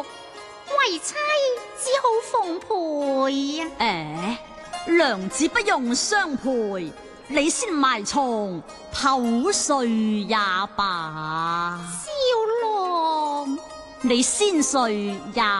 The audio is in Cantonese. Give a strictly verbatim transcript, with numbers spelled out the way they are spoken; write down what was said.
肉，為妻只好奉陪呀。 誒，娘子不用相陪，你先埋床剖睡也罷。 少郎， 你先睡也